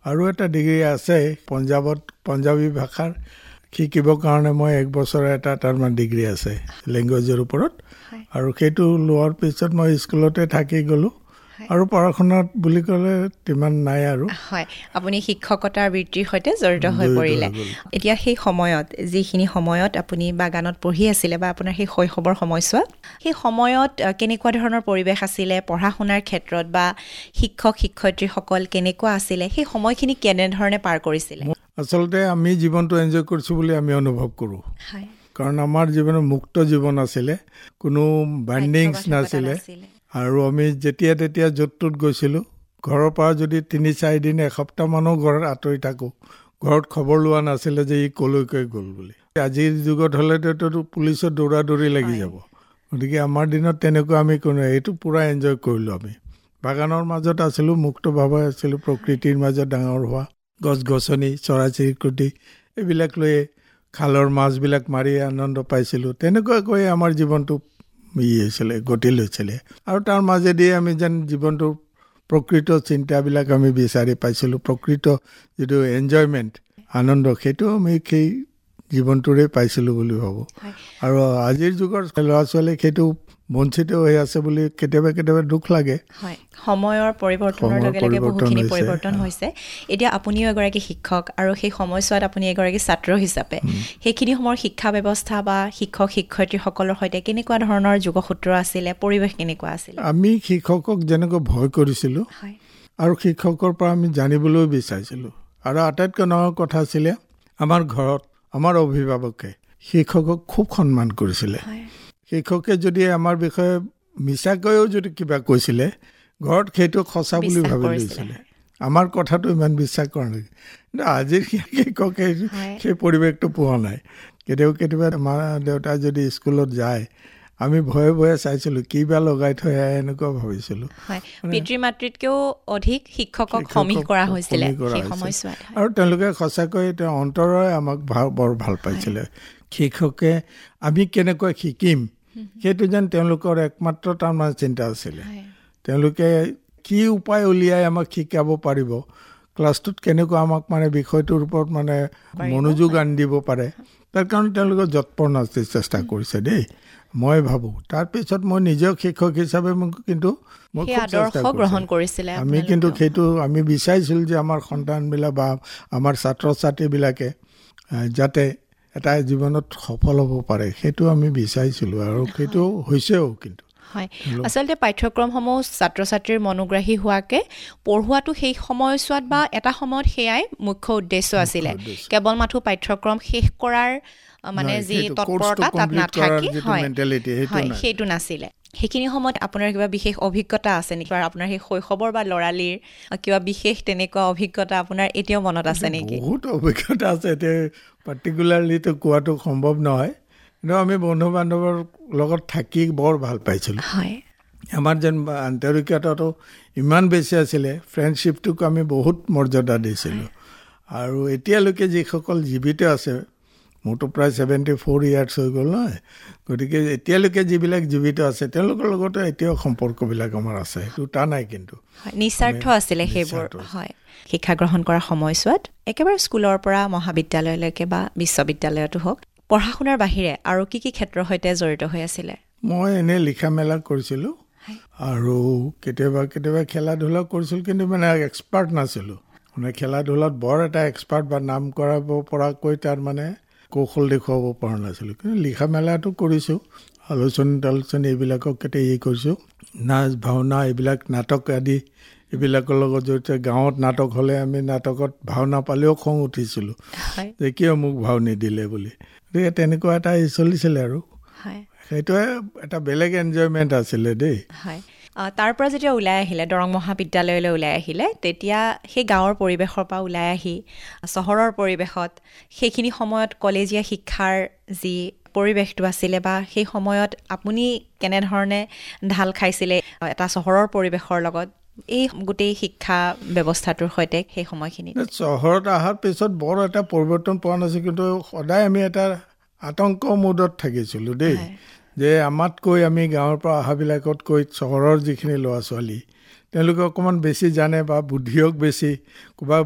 আৰু এটা ডিগ্ৰী আছে পঞ্জাৱত পঞ্জাবী ভাষাৰ শিকিবৰ কাৰণে মই 1 বছৰ এটা তাৰমান ডিগ্ৰী আছে লেংগুৱেজৰ ওপৰত আৰু সেইটো লোৱাৰ পিছত মই স্কুলতে থাকি গ'লো আৰু পঢ়াশুনাত বুলি ক'লে তিমান নাই আৰু হয় আপুনি শিক্ষকতাৰ বৃত্তিৰ সৈতে জড়িত হৈ পৰিলে এতিয়া সেই সময়ত যিখিনি সময়ত আপুনি বাগানত পঢ়ি আছিলে বা আপোনাৰ সেই শৈশৱৰ সময়ছোৱা সেই সময়ত কেনেকুৱা ধৰণৰ পৰিৱেশ আছিলে পঢ়া-শুনাৰ ক্ষেত্ৰত বা শিক্ষক শিক্ষয়িত্ৰীসকল কেনেকুৱা আছিলে সেই সময়খিনি কেনেধৰণে পাৰ কৰিছিলে আচলতে আমি জীৱনটো এনজয় কৰিছোঁ বুলি আমি অনুভৱ কৰোঁ কাৰণ আমাৰ জীৱনৰ মুক্ত জীৱন আছিলে কোনো বাইণ্ডিংছ নাছিলে আৰু আমি যেতিয়া তেতিয়া য'ত ত'ত গৈছিলোঁ ঘৰৰ পৰা যদি 3-4 দিন এসপ্তাহমানো ঘৰত আঁতৰি থাকোঁ ঘৰত খবৰ লোৱা নাছিলে যে ই কলৈকৈ গ'ল বুলি আজিৰ যুগত হ'লেতো পুলিচৰ দৌৰা-দৌৰি লাগি যাব গতিকে আমাৰ দিনত তেনেকুৱা আমি কোনো এইটো পূৰা এনজয় কৰিলোঁ আমি বাগানৰ মাজত আছিলোঁ মুক্তভাৱে আছিলোঁ প্ৰকৃতিৰ মাজত ডাঙৰ হোৱা গছ-গছনি চৰাই-চিৰিকটি এইবিলাক লৈ খালৰ মাছবিলাক মাৰি আনন্দ পাইছিলোঁ তেনেকুৱাকৈ আমাৰ জীৱনটো হৈছিলে গতি লৈছিলে আৰু তাৰ মাজেদি আমি যেন জীৱনটোৰ প্ৰকৃত চিন্তাবিলাক আমি বিচাৰি পাইছিলোঁ প্ৰকৃত যিটো এনজয়মেণ্ট আনন্দ সেইটো আমি সেই জীৱনটোৰে পাইছিলোঁ বুলি ভাবোঁ আৰু আজিৰ যুগৰ ল'ৰা-ছোৱালীক সেইটো বঞ্চিত হৈ আছে বুলি কেতিয়াবা কেতিয়াবা দুখ লাগে হয় সময়ৰ পৰিৱৰ্তনৰ লগে লগে বহুখিনি পৰিৱৰ্তন হৈছে এতিয়া আপুনিও এগৰাকী শিক্ষক আৰু সেই সময়ছোৱাত আপুনি এগৰাকী ছাত্ৰ হিচাপে সেইখিনি সময়ৰ শিক্ষা ব্যৱস্থা বা শিক্ষক শিক্ষয়িত্ৰীসকলৰ সৈতে কেনেকুৱা ধৰণৰ যোগসূত্ৰ আছিলে পৰিৱেশ কেনেকুৱা আছিলে আমি শিক্ষকক যেনেকৈ ভয় কৰিছিলোঁ আৰু শিক্ষকৰ পৰা আমি জানিবলৈ বিচাৰিছিলোঁ আৰু আটাইতকৈ ডাঙৰ কথা আছিলে আমাৰ ঘৰত আমাৰ অভিভাৱকে শিক্ষকক খুব সন্মান কৰিছিলে শিক্ষকে যদি আমাৰ বিষয়ে মিছাকৈও যদি কিবা কৈছিলে ঘৰত সেইটো সঁচা বুলি ভাবি লৈছিলে আমাৰ কথাটো ইমান বিশ্বাস কৰা নাই কিন্তু আজিৰ শিক্ষকে সেই পৰিৱেশটো পোৱা নাই কেতিয়াবা মা দেউতা যদি স্কুলত যায় আমি ভয়ে ভয়ে চাইছিলোঁ কিবা লগাই থৈ আহে এনেকুৱা ভাবিছিলোঁ পিতৃ মাতৃতকৈও অধিক শিক্ষকক সমীহ কৰা হৈছিলে সেই সময়ছোৱাত আৰু তেওঁলোকে সঁচাকৈ তেওঁ অন্তৰৰে আমাক বৰ ভাল পাইছিলে শিক্ষকে আমি কেনেকৈ শিকিম সেইটো যেন তেওঁলোকৰ একমাত্ৰ তাৰমানে চিন্তা আছিলে তেওঁলোকে কি উপায় উলিয়াই আমাক শিকাব পাৰিব ক্লাছটোত কেনেকুৱা আমাক মানে বিষয়টোৰ ওপৰত মানে মনোযোগ আনি দিব পাৰে তাৰ কাৰণে তেওঁলোকে যৎপৰ চেষ্টা কৰিছে দেই মই ভাবোঁ তাৰপিছত মই নিজেও শিক্ষক হিচাপে কিন্তু মই খুব চেষ্টা কৰিছিলোঁ আমি কিন্তু সেইটো আমি বিচাৰিছিলোঁ যে আমাৰ সন্তানবিলাক বা আমাৰ ছাত্ৰ ছাত্ৰীবিলাকে যাতে এটা জীৱনত সফল হ'ব পাৰে সেইটো আমি বিচাৰিছিলোঁ আৰু সেইটো হৈছেও কিন্তু হয় আচলতে পাঠ্যক্ৰমসমূহ ছাত্ৰ ছাত্ৰীৰ মনোগ্ৰাহী হোৱাকে পঢ়োৱাটো সেই সময়ছোৱাত বা এটা সময়ত সেয়াই মুখ্য উদ্দেশ্য আছিলে কেৱল মাথো পাঠ্যক্ৰম শেষ কৰাৰ মানে যি তৎপৰতা তাত নাথাকি সেইটো নাছিলে সেইখিনি সময়ত আপোনাৰ কিবা বিশেষ অভিজ্ঞতা আছে নেকি আপোনাৰ সেই শৈশৱৰ বা ল'ৰালিৰ কিবা বিশেষ তেনেকুৱা অভিজ্ঞতা আপোনাৰ এতিয়াও মনত আছে নেকি বহুত অভিজ্ঞতা আছে এতিয়া পাৰ্টিকুলাৰলিটো কোৱাটো সম্ভৱ নহয় কিন্তু আমি বন্ধু বান্ধৱৰ লগত থাকি বৰ ভাল পাইছিলোঁ আমাৰ যেন আন্তৰিকতাটো ইমান বেছি আছিলে ফ্ৰেণ্ডশ্বিপটোক আমি বহুত মৰ্যাদা দিছিলোঁ আৰু এতিয়ালৈকে যিসকল জীৱিত আছে মোৰতো প্ৰায় 74 ইয়াৰ্ছ হৈ গ'ল নহয় গতিকে এতিয়ালৈকে যিবিলাক জীৱিত আছে তেওঁলোকৰ লগতো এতিয়াও সম্পৰ্কবিলাক আমাৰ আছে দুটা নাই কিন্তু নিস্বাৰ্থ আছিলে সেইবোৰ হয় শিক্ষা গ্ৰহণ কৰা সময়ছোৱাত একেবাৰে স্কুলৰ পৰা মহাবিদ্যালয়লৈকে বা বিশ্ববিদ্যালয়তো হওক পঢ়া শুনাৰ বাহিৰে আৰু কি কি ক্ষেত্ৰৰ সৈতে জড়িত হৈ আছিলে মই এনেই লিখা মেলা কৰিছিলোঁ আৰু কেতিয়াবা খেলা ধূলা কৰিছিলোঁ কিন্তু মানে এক্সপাৰ্ট নাছিলোঁ মানে খেলা ধূলাত বৰ এটা এক্সপাৰ্ট বা নাম কৰাব পৰাকৈ তাৰ মানে কৌশল দেখুৱাব পৰা নাছিলোঁ কিন্তু লিখা মেলাটো কৰিছোঁ আলোচনী এইবিলাকক কেতিয়া কৰিছোঁ নাচ ভাওনা এইবিলাক নাটক আদি এইবিলাকৰ লগত জড়িত গাঁৱত নাটক হ'লে আমি নাটকত ভাওনা পালেও খং উঠিছিলোঁ যে কিয় মোক ভাও নিদিলে বুলি গতিকে তেনেকুৱা এটা চলিছিলে আৰু সেইটোৱে এটা বেলেগ এনজয়মেণ্ট আছিলে দেই তাৰ পৰা যেতিয়া ওলাই আহিলে দৰং মহাবিদ্যালয়লৈ ওলাই আহিলে তেতিয়া সেই গাঁৱৰ পৰিৱেশৰ পৰা ওলাই আহি চহৰৰ পৰিৱেশত সেইখিনি সময়ত কলেজীয়া শিক্ষাৰ যি পৰিৱেশটো আছিলে বা সেই সময়ত আপুনি কেনেধৰণে ঢাল খাইছিলে এটা চহৰৰ পৰিৱেশৰ লগত এই গোটেই শিক্ষা ব্যৱস্থাটোৰ সৈতে সেই সময়খিনি চহৰত অহাৰ পিছত বৰ এটা পৰিৱৰ্তন পোৱা নাছিল কিন্তু সদায় আমি এটা আতংক মুডত থাকিছিলোঁ দেই যে আমাতকৈ আমি গাঁৱৰ পৰা অহাবিলাকতকৈ চহৰৰ যিখিনি ল'ৰা ছোৱালী তেওঁলোকে অকণমান বেছি জানে বা বুদ্ধিয়ক বেছি ক'ৰবাত